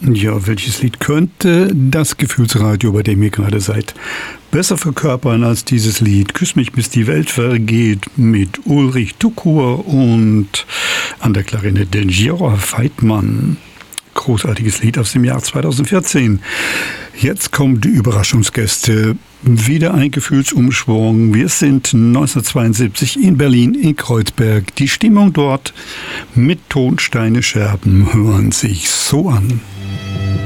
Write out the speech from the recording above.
Ja, welches Lied könnte das Gefühlsradio, bei dem ihr gerade seid, besser verkörpern als dieses Lied Küss mich, bis die Welt vergeht mit Ulrich Tukur und an der Klarinette Georg Weidmann. Großartiges Lied aus dem Jahr 2014. Jetzt kommen die Überraschungsgäste. Wieder ein Gefühlsumschwung. Wir sind 1972 in Berlin, in Kreuzberg. Die Stimmung dort mit Tonsteine Scherben hören sich so an.